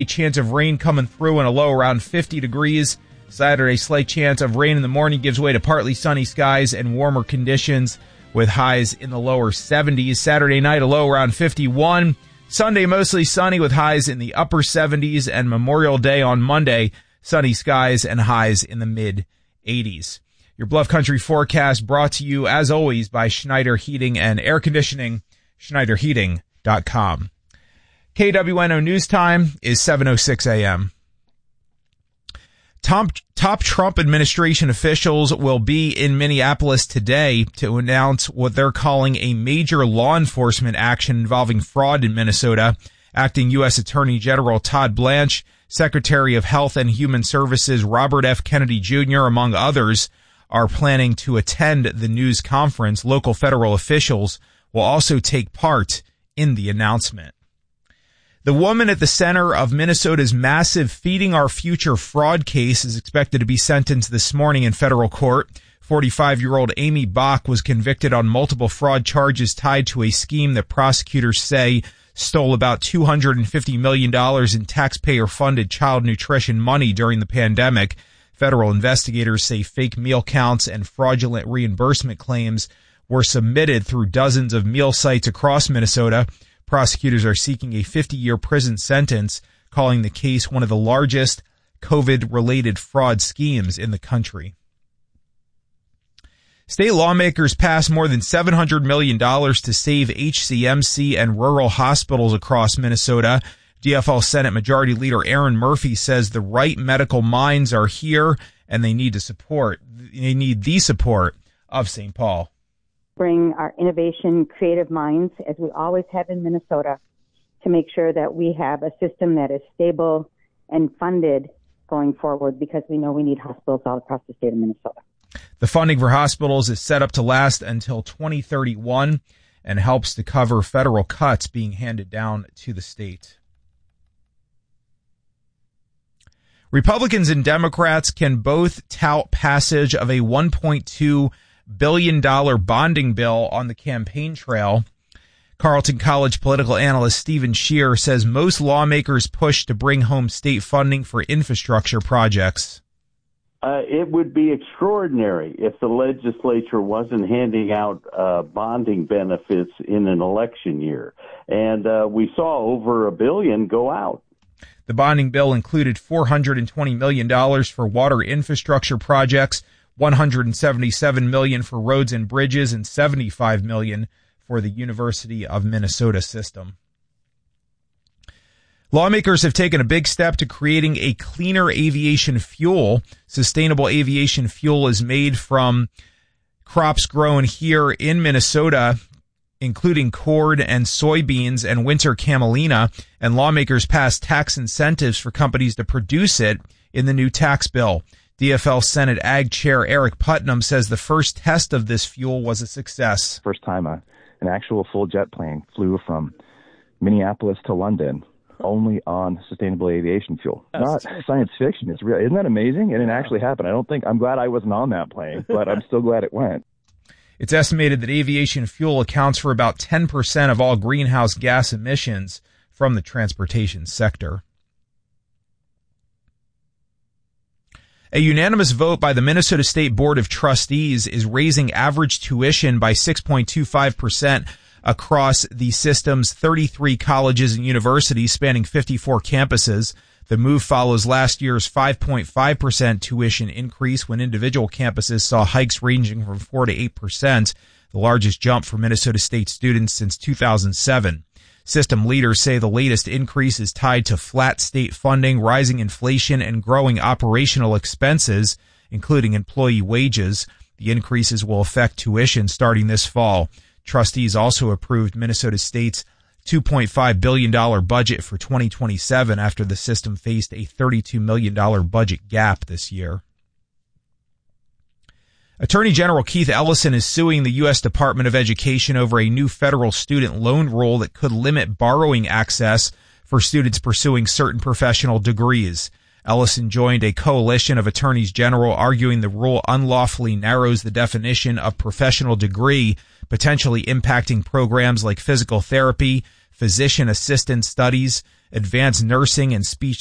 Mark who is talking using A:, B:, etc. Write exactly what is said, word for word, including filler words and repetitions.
A: chance of rain coming through and a low around fifty degrees. Saturday, slight chance of rain in the morning gives way to partly sunny skies and warmer conditions with highs in the lower seventies. Saturday night, a low around fifty-one. Sunday, mostly sunny with highs in the upper seventies. And Memorial Day on Monday, sunny skies and highs in the mid eighties. Your Bluff Country forecast brought to you, as always, by Schneider Heating and Air Conditioning, schneider heating dot com. K W N O News Time is seven oh six a.m. Top, top Trump administration officials will be in Minneapolis today to announce what they're calling a major law enforcement action involving fraud in Minnesota. Acting U S Attorney General Todd Blanche, Secretary of Health and Human Services Robert F. Kennedy Junior, among others, are planning to attend the news conference. Local federal officials will also take part in the announcement. The woman at the center of Minnesota's massive Feeding Our Future fraud case is expected to be sentenced this morning in federal court. forty-five-year-old Amy Bach was convicted on multiple fraud charges tied to a scheme that prosecutors say stole about two hundred fifty million dollars in taxpayer-funded child nutrition money during the pandemic. Federal investigators say fake meal counts and fraudulent reimbursement claims were submitted through dozens of meal sites across Minnesota. Prosecutors are seeking a fifty-year prison sentence, calling the case one of the largest COVID-related fraud schemes in the country. State lawmakers passed more than seven hundred million dollars to save H C M C and rural hospitals across Minnesota. D F L Senate Majority Leader Aaron Murphy says the right medical minds are here and they need to support, they need the support of Saint Paul.
B: Bring our innovation, creative minds, as we always have in Minnesota, to make sure that we have a system that is stable and funded going forward, because we know we need hospitals all across the state of Minnesota.
A: The funding for hospitals is set up to last until twenty thirty-one and helps to cover federal cuts being handed down to the state. Republicans and Democrats can both tout passage of a one point two billion dollars bonding bill on the campaign trail. Carleton College political analyst Stephen Scheer says most lawmakers push to bring home state funding for infrastructure projects.
C: Uh, it would be extraordinary if the legislature wasn't handing out uh, bonding benefits in an election year. And uh, we saw over a billion go out.
A: The bonding bill included four hundred twenty million dollars for water infrastructure projects, one hundred seventy-seven million dollars for roads and bridges, and seventy-five million dollars for the University of Minnesota system. Lawmakers have taken a big step to creating a cleaner aviation fuel. Sustainable aviation fuel is made from crops grown here in Minnesota, including corn and soybeans and winter camelina, and lawmakers passed tax incentives for companies to produce it in the new tax bill. D F L Senate Ag Chair Eric Putnam says the first test of this fuel was a success.
D: First time a, an actual full jet plane flew from Minneapolis to London only on sustainable aviation fuel. Yes. Not science fiction. It's real. Isn't that amazing? And it actually happened. I don't think, I'm glad I wasn't on that plane, but I'm still glad it went.
A: It's estimated that aviation fuel accounts for about ten percent of all greenhouse gas emissions from the transportation sector. A unanimous vote by the Minnesota State Board of Trustees is raising average tuition by six point two five percent across the system's thirty-three colleges and universities spanning fifty-four campuses. The move follows last year's five point five percent tuition increase when individual campuses saw hikes ranging from four to eight percent, the largest jump for Minnesota State students since two thousand seven. System leaders say the latest increase is tied to flat state funding, rising inflation, and growing operational expenses, including employee wages. The increases will affect tuition starting this fall. Trustees also approved Minnesota State's two point five billion dollars budget for twenty twenty-seven after the system faced a thirty-two million dollars budget gap this year. Attorney General Keith Ellison is suing the U S Department of Education over a new federal student loan rule that could limit borrowing access for students pursuing certain professional degrees. Ellison joined a coalition of attorneys general arguing the rule unlawfully narrows the definition of professional degree, potentially impacting programs like physical therapy, physician assistant studies, advanced nursing, and speech